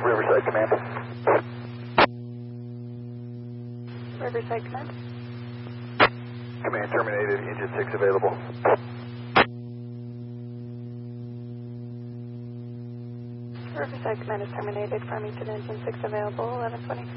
Riverside Command. Riverside Command. Command terminated, engine 6 available. Riverside Command is terminated. Farmington engine 6 available, 11:23.